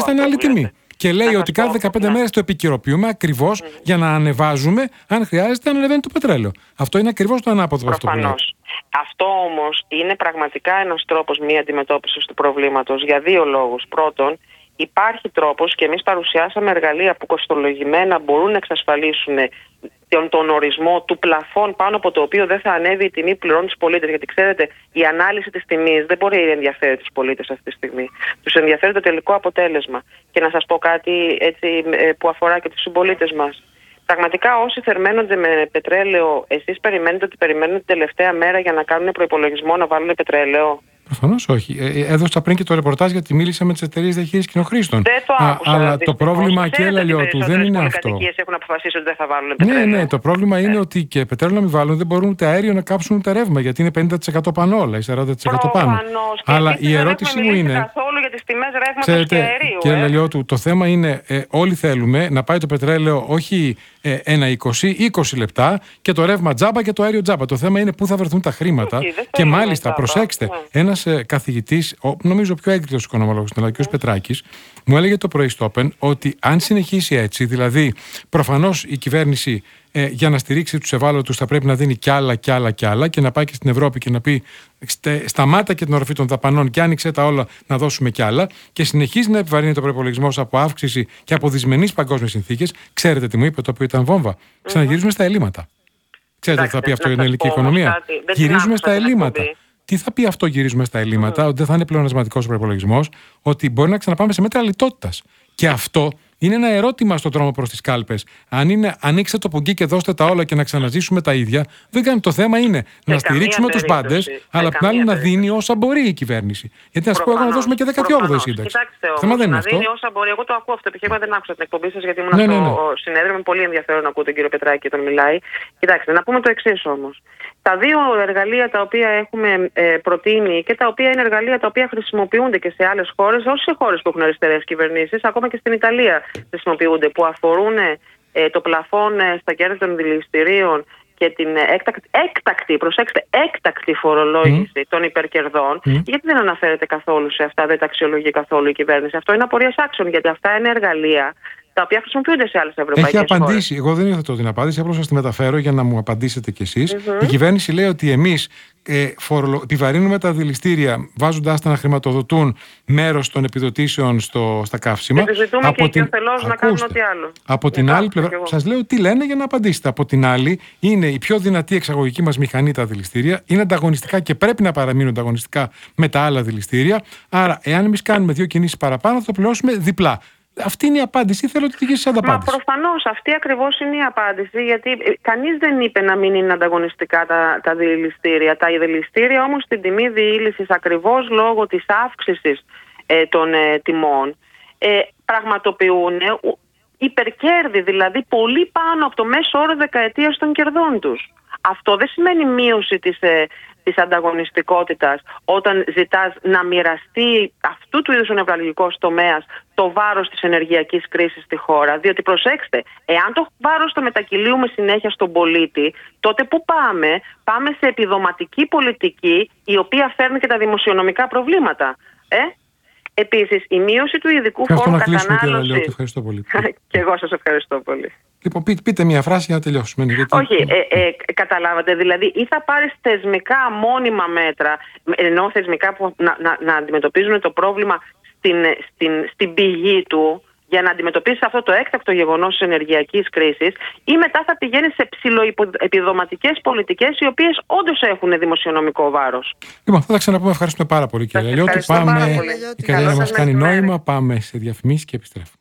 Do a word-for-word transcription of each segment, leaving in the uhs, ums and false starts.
θα είναι άλλη τιμή. Και λέει ότι κάθε δεκαπέντε ναι. μέρες το επικαιροποιούμε ακριβώς mm. για να ανεβάζουμε, αν χρειάζεται, να ανεβαίνει το πετρέλαιο. Αυτό είναι ακριβώς το ανάποδο αυτό που λέει. Αυτό όμως είναι πραγματικά ένας τρόπος μη αντιμετώπισης του προβλήματος για δύο λόγους. Πρώτον, υπάρχει τρόπος και εμείς παρουσιάσαμε εργαλεία που κοστολογημένα μπορούν να εξασφαλίσουν τον, τον ορισμό του πλαφών πάνω από το οποίο δεν θα ανέβει η τιμή που πληρώνουν τους πολίτες. Γιατί ξέρετε, η ανάλυση της τιμής δεν μπορεί να ενδιαφέρει τους πολίτες αυτή τη στιγμή. Τους ενδιαφέρει το τελικό αποτέλεσμα. Και να σας πω κάτι έτσι, που αφορά και τους συμπολίτες μας. Πραγματικά όσοι θερμαίνονται με πετρέλαιο, εσείς περιμένετε ότι περιμένουν την τελευταία μέρα για να κάνουν προϋπολογισμό να βάλουν πετρέλαιο? Προφανώς όχι. Ε, έδωσα πριν και το ρεπορτάζ γιατί μίλησα με τις εταιρείες διαχείρισης κοινοχρήστων. Δεν το άκουσα. Α, αλλά το πρόβλημα και Λαλιώτου δεν είναι αυτό. Οι έχουν αποφασίσει ότι δεν θα βάλουν πετρέλαιο. Ναι, ναι. Το πρόβλημα ε. είναι ότι και πετρέλαιο να μην βάλουν δεν μπορούν ούτε αέριο να κάψουν ούτε ρεύμα γιατί είναι πενήντα τοις εκατό πάνω όλα ή σαράντα τοις εκατό πάνω. Αλλά η ερώτηση μου είναι. Καθόλου για τις τιμές ρεύματος και αερίου. Κύριε ε. Λαλιώτου, το θέμα είναι ε, όλοι θέλουμε να πάει το πετρέλαιο όχι ε, ένα είκοσι, είκοσι λεπτά και το ρεύμα τζάμπα και το αέριο τζάμπα. Το θέμα είναι πού θα βρεθούν τα χρήματα. Όχι, και μάλιστα, προσέξτε, ένας ε, καθηγητής, νομίζω ο πιο έγκριτος οικονομολόγος στην Ελλάδα, ο κ. Πετράκης, μου έλεγε το πρωί στο Open ότι αν συνεχίσει έτσι, δηλαδή προφανώς η κυβέρνηση ε, για να στηρίξει τους ευάλωτους θα πρέπει να δίνει κι άλλα κι άλλα κι άλλα και να πάει και στην Ευρώπη και να πει σταμάτα και την οροφή των δαπανών και άνοιξε τα όλα να δώσουμε κι άλλα και συνεχίζει να επιβαρύνει το προϋπολογισμός από αύξηση και από δυσμενείς παγκόσμιες συνθήκες. Ξέρετε τι μου είπε το οποίο ήταν βόμβα? Mm-hmm. Ξαναγυρίζουμε στα ελλείμματα. Ξέρετε τι θα πει αυτό για την ελληνική οικονομία? Γυρίζουμε στα ελλείμματα. Τι θα πει αυτό, γυρίζουμε στα ελλείμματα? Mm. Ότι δεν θα είναι πλεονασματικός ο προϋπολογισμός, ότι μπορεί να ξαναπάμε σε μέτρα λιτότητας. Και αυτό είναι ένα ερώτημα στον δρόμο προς τις κάλπες. Αν είναι ανοίξτε το πογκί και δώστε τα όλα και να ξαναζήσουμε τα ίδια, δεν κάνει. Το θέμα είναι σε να στηρίξουμε τους πάντες, αλλά απ' την άλλη να δίνει όσα μπορεί η κυβέρνηση. Γιατί να σου πω εγώ να δώσουμε και δέκατη όγδοη σύνταξη. Κοιτάξτε όμως, να δίνει όσα μπορεί. Εγώ το ακούω αυτό το επιχείρημα, δεν άκουσα την εκπομπή σας γιατί ήμουν ναι, στο ναι, ναι. συνέδριο. Με πολύ ενδιαφέρον να ακούω τον κύριο Πετράκη όταν μιλάει. Κοιτάξτε, να πούμε το εξής όμως. Τα δύο εργαλεία τα οποία έχουμε ε, προτείνει και τα οποία είναι εργαλεία τα οποία χρησιμοποιούνται και σε άλλες χώρες, όχι σε χώρες που έχουν αριστερές κυβερνήσεις, ακόμα και στην Ιταλία χρησιμοποιούνται, που αφορούν ε, το πλαφόν ε, στα κέρδη των δηληστηρίων και την έκτακτη, έκτακτη, προσέξτε, έκτακτη φορολόγηση mm. των υπερκερδών. Mm. Γιατί δεν αναφέρεται καθόλου σε αυτά, δεν τα αξιολογεί καθόλου η κυβέρνηση? Αυτό είναι απορίας άξιων, γιατί αυτά είναι εργαλεία τα οποία χρησιμοποιούνται σε άλλες ευρωπαϊκές χώρες. Έχει απαντήσει. Εγώ δεν ήρθα την απάντηση, απλώς σας τη μεταφέρω για να μου απαντήσετε κι εσείς. Mm-hmm. Η κυβέρνηση λέει ότι εμείς ε, φορολο... επιβαρύνουμε τα δηληστήρια βάζοντάς τα να χρηματοδοτούν μέρος των επιδοτήσεων στο... στα καύσιμα. Επιζητούμε από και την... εκειοθελώς να κάνουν ό,τι άλλο. Από την άλλη πλευρά, σας λέω τι λένε για να απαντήσετε. Από την άλλη, είναι η πιο δυνατή εξαγωγική μας μηχανή τα δηληστήρια. Είναι ανταγωνιστικά και πρέπει να παραμείνουν ανταγωνιστικά με τα άλλα δηληστήρια. Άρα, εάν εμείς κάνουμε δύο κινήσεις παραπάνω, θα το πληρώσουμε διπλά. Αυτή είναι η απάντηση. Θέλω τη δική σας ανταπάντηση. Μα προφανώς αυτή ακριβώς είναι η απάντηση, γιατί κανείς δεν είπε να μην είναι ανταγωνιστικά τα, τα δηληστήρια. Τα δηληστήρια όμως στην τιμή διήλυσης, ακριβώς λόγω της αύξησης ε, των ε, τιμών, ε, πραγματοποιούν ε, υπερκέρδη, δηλαδή πολύ πάνω από το μέσο όρο δεκαετίας των κερδών τους. Αυτό δεν σημαίνει μείωση της, ε, της ανταγωνιστικότητας όταν ζητάς να μοιραστεί αυτού του είδους ο νευραλγικός τομέας το βάρος της ενεργειακής κρίσης στη χώρα. Διότι προσέξτε, εάν το βάρος το μετακυλίουμε συνέχεια στον πολίτη, τότε πού πάμε? Πάμε σε επιδοματική πολιτική η οποία φέρνει και τα δημοσιονομικά προβλήματα. Ε? Επίσης, η μείωση του ειδικού φόρου κατανάλωσης. Ευχαριστώ πολύ. Και εγώ σας ευχαριστώ πολύ. Λοιπόν, πείτε, πείτε μια φράση για να τελειώσουμε. Γιατί... Όχι, ε, ε, καταλάβατε. Δηλαδή, ή θα πάρεις θεσμικά μόνιμα μέτρα, ενώ θεσμικά που να, να, να αντιμετωπίζουν το πρόβλημα στην, στην, στην πηγή του, για να αντιμετωπίσεις αυτό το έκτακτο γεγονός της ενεργειακής κρίσης, ή μετά θα πηγαίνεις σε ψιλοεπιδοματικές πολιτικές, οι οποίες όντως έχουν δημοσιονομικό βάρος. Λοιπόν, θα τα ξαναπούμε. Ευχαριστούμε πάρα πολύ, κύριε Λαλιώτη. Πάμε. Η καρδιά μας κάνει νόημα. Πάμε σε διαφημίσεις και επιστρέφουμε.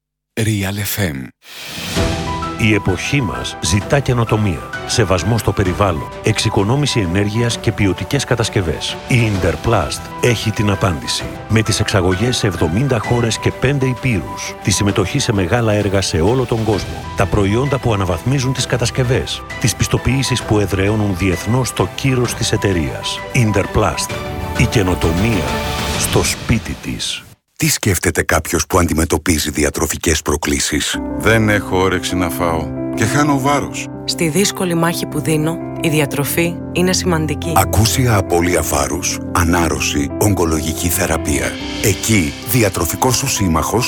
Real εφ εμ. Η εποχή μας ζητά καινοτομία, σεβασμό στο περιβάλλον, εξοικονόμηση ενέργειας και ποιοτικές κατασκευές. Η Interplast έχει την απάντηση. Με τις εξαγωγές σε εβδομήντα χώρες και πέντε υπήρους, τη συμμετοχή σε μεγάλα έργα σε όλο τον κόσμο, τα προϊόντα που αναβαθμίζουν τις κατασκευές, τις πιστοποιήσεις που εδραιώνουν διεθνώς το κύρος της εταιρείας. Interplast. Η καινοτομία στο σπίτι της. Τι σκέφτεται κάποιος που αντιμετωπίζει διατροφικές προκλήσεις? Δεν έχω όρεξη να φάω και χάνω βάρος. Στη δύσκολη μάχη που δίνω, η διατροφή είναι σημαντική. Ακούσια απώλεια βάρους, ανάρρωση, ογκολογική θεραπεία. Εκεί, διατροφικός σου σύμμαχος